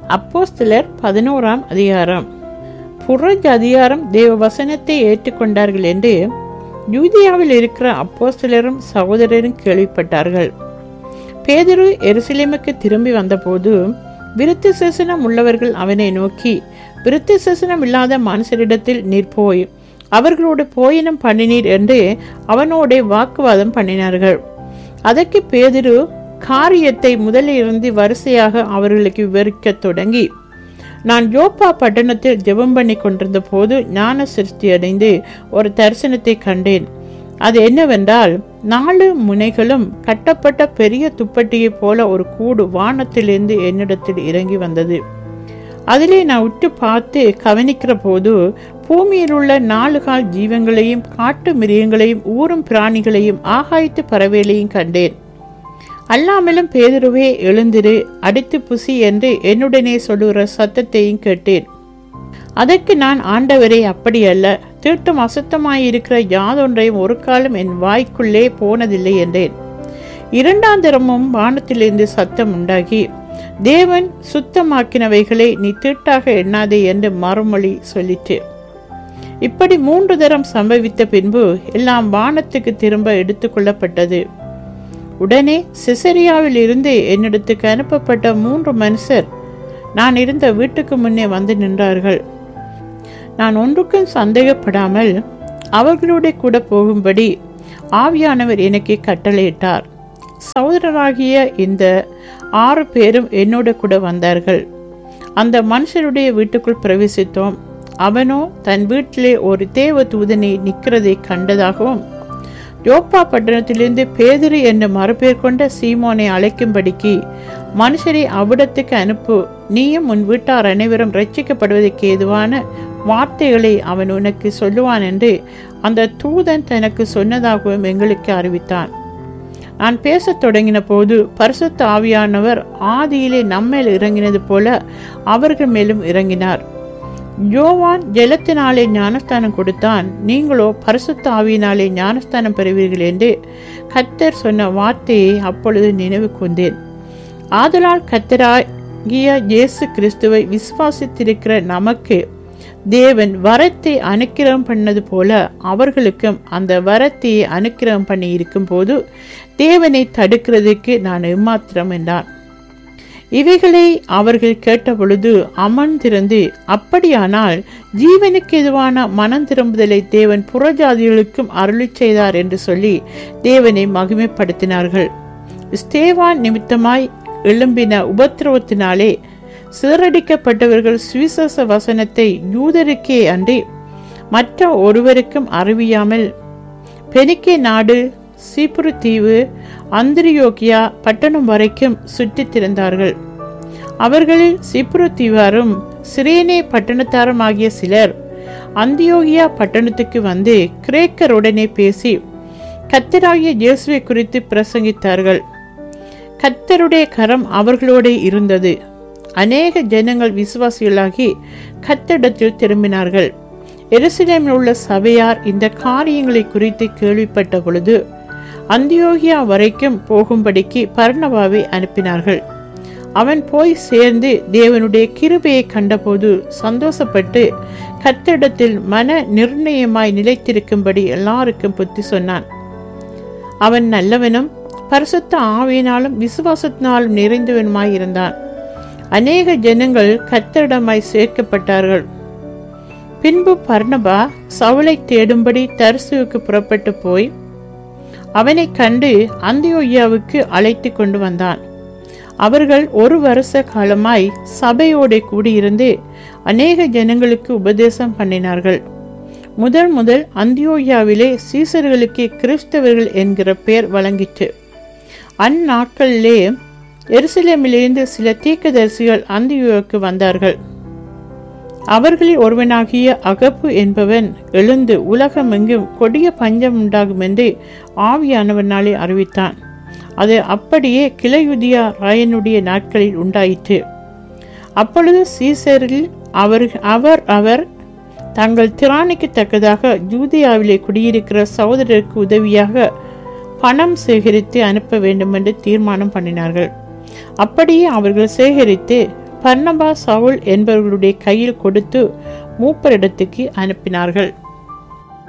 அப்போஸ்தலர் 11ஆம் அதிகாரம். புறஜாதியாரும் தேவ வசனத்தை ஏற்றுக்கொண்டார்கள் என்று யூதேயாவில் இருக்கிற அப்போஸ்தலரும் சகோதரரும் கேள்விப்பட்டார்கள். பேதுரு எருசலேமுக்கு திரும்பி வந்தபோது விருத்த சேசனம் உள்ளவர்கள் அவனை நோக்கி, விருத்த சேசனம் இல்லாத மனுஷரிடத்தில் நீர் போய் அவர்களோடு போயினம் பண்ணினீர் என்று அவனோட வாக்குவாதம் பண்ணினார்கள். அதற்கு பேதுரு காரியத்தை முதலிலிருந்து வரிசையாக அவர்களுக்கு விவரிக்க தொடங்கி, நான் யோப்பா பட்டணத்தில் ஜெபம் பண்ணி கொண்டிருந்த போது ஞான சிருஷ்டி அடைந்து ஒரு தரிசனத்தை கண்டேன். அது என்னவென்றால், 4 முனைகளும் கட்டப்பட்ட பெரிய துப்பட்டியை போல ஒரு கூடு வானத்திலிருந்து என்னிடத்தில் இறங்கி வந்தது. அதிலே நான் உற்று பார்த்து கவனிக்கிற போது பூமியில் உள்ள 4 கால் ஜீவங்களையும் காட்டு மிருகங்களையும் ஊரும் பிராணிகளையும் ஆகாயத்து பறவைகளையும் கண்டேன். அல்லாமலும் பேதுருவே எழுந்திரு, அடித்து புசி என்று என்னுடனே சொல்லுகிற சத்தத்தையும் கேட்டேன். அதற்கு நான், ஆண்டவரே, அப்படி அல்ல, தீட்டும் அசுத்தமாயிருக்கிற யாதொன்றையும் ஒரு காலம் என் வாய்க்குள்ளே போனதில்லை என்றேன். 2ஆம் தரமும் வானத்திலிருந்து சத்தம் உண்டாகி, தேவன் சுத்தமாக்கினவைகளை நீ தீட்டாக எண்ணாதே என்று மறுமொழி சொல்லிற்று. இப்படி 3 தரம் சம்பவித்த பின்பு எல்லாம் வானத்துக்கு திரும்ப எடுத்துக்கொள்ளப்பட்டது. உடனே செசரியாவில் இருந்து என்னிடத்துக்கு அனுப்பப்பட்ட 3 மனுஷர் நான் இருந்த வீட்டுக்கு முன்னே வந்து நின்றார்கள். நான் ஒன்றுக்கும் சந்தேகப்படாமல் அவர்களோட கூட போகும்படி ஆவியானவர் எனக்கு கட்டளையிட்டார். சகோதரராகிய இந்த 6 பேரும் என்னோட கூட வந்தார்கள். அந்த மனுஷருடைய வீட்டுக்குள் பிரவேசித்தோம். அவனோ தன் வீட்டிலே ஒரு தேவ தூதனை நிற்கிறதை கண்டதாகவும், யோப்பா பட்டணத்திலிருந்து பேதுரு என்று மறுபேர் கொண்ட சீமோனை அழைக்கும்படிக்கு மனுஷரை அவ்விடத்துக்கு அனுப்பு, நீயும் உன் வீட்டார் அனைவரும் ரட்சிக்கப்படுவதற்கு ஏதுவான வார்த்தைகளை அவன் உனக்கு சொல்லுவான் என்று அந்த தூதன் தனக்கு சொன்னதாகவும் எங்களுக்கு அறிவித்தான். நான் பேசத் தொடங்கின போது பரிசுத்த ஆவியானவர் ஆதியிலே நம்மேல் இறங்கினது போல அவர்கள் மேலும் இறங்கினார். யோவான் ஜலத்தினாலே ஞானஸ்தானம் கொடுத்தான், நீங்களோ பரிசுத்த ஆவியினாலே ஞானஸ்தானம் பெறுவீர்கள் என்று கர்த்தர் சொன்ன வார்த்தையை அப்பொழுது நினைவு கொண்டேன். ஆதலால் கர்த்தராகிய இயேசு கிறிஸ்துவை விசுவாசித்திருக்கிற நமக்கு தேவன் வரத்தை அனுக்கிரகம் பண்ணது போல அவர்களுக்கும் அந்த வரத்தை அனுக்கிரகம் பண்ணி இருக்கும் போது தேவனை தடுக்கிறதுக்கு நான் எம்மாத்திரம் என்றான். இவைகளை அவர்கள் கேட்ட பொழுது அமர்ந்திருந்து, அப்படியானால் ஜீவனுக்கு எதுவான மனம் திரும்புதலை தேவன் புறஜாதிகளுக்கும் அருளி செய்தார் என்று சொல்லி தேவனை மகிமைப்படுத்தினார்கள். ஸ்தேவான் நிமித்தமாய் எழும்பின உபத்திரவத்தினாலே சிதறடிக்கப்பட்டவர்கள் சுவிசேஷ வசனத்தை யூதருக்கே அன்றி மற்ற ஒருவருக்கும் அறிவியாமல் பெனிக்கே நாடு, சீப்புரு தீவு, அந்திரியோகியா பட்டணம் வரைக்கும் சுற்றித் திரிந்தார்கள். அவர்களில் சீப்புரு தீவாரும் சிரேனே பட்டணத்தாரும் ஆகிய சிலர் அந்தியோகியா பட்டணத்துக்கு வந்து கிரேக்கருடனே பேசி கர்த்தராகிய இயேசுவை குறித்து பிரசங்கித்தார்கள். கர்த்தருடைய கரம் அவர்களோடு இருந்தது. அநேக ஜனங்கள் விசுவாசிகளாகி கர்த்தரிடத்தில் திரும்பினார்கள். எருசலேமில் உள்ள சபையார் இந்த காரியங்களை குறித்து கேள்விப்பட்ட பொழுது அந்தியோகியா வரைக்கும் போகும்படிக்கு பர்னபாவை அனுப்பினார்கள். அவன் போய் சேர்ந்து தேவனுடைய கிருபையை கண்டபோது சந்தோஷப்பட்டு கர்த்தரிடத்தில் மன நிர்ணயமாய் நிலைத்திருக்கும்படி எல்லாருக்கும் புத்தி சொன்னான். அவன் நல்லவனும் பரிசுத்த ஆவியினாலும் விசுவாசத்தினாலும் நிறைந்தவனுமாய் இருந்தான். அநேக ஜனங்கள் கர்த்தரிடமாய் சேர்க்கப்பட்டார்கள். பின்பு பர்னபா சவுலை தேடும்படி தர்சுவுக்கு புறப்பட்டு போய் அவனை கண்டு அந்தியோகியாவுக்கு அழைத்து கொண்டு வந்தான். அவர்கள் 1 வருஷ காலமாய் சபையோட கூடியிருந்து அநேக ஜனங்களுக்கு உபதேசம் பண்ணினார்கள். முதல் அந்தியோகியாவிலே சீசர்களுக்கு கிறிஸ்தவர்கள் என்கிற பெயர் வழங்கிற்று. அந்நாட்களிலே எருசலேமிலிருந்து சில தீர்க்கதரிசிகள் அந்தியோகியாவுக்கு வந்தார்கள். அவர்களில் ஒருவனாகிய அகப்பு என்பவன் எழுந்து உலகமெங்கும் கொடிய பஞ்சம் உண்டாகும் என்று ஆவியானவனாலே அறிவித்தான். அது அப்படியே கிளையுதியா ராயனுடைய நாட்களில் உண்டாயிற்று. அப்பொழுது சீசரில் அவர் தங்கள் திராணிக்கு தக்கதாக யூதேயாவிலே குடியிருக்கிற சகோதரருக்கு உதவியாக பணம் சேகரித்து அனுப்ப வேண்டும் என்று தீர்மானம் பண்ணினார்கள். அப்படியே அவர்கள் சேகரித்து பர்னபா சவுல் என்பவர்களுடைய கையில் கொடுத்து மூப்பரிடத்துக்கு அனுப்பினார்கள்.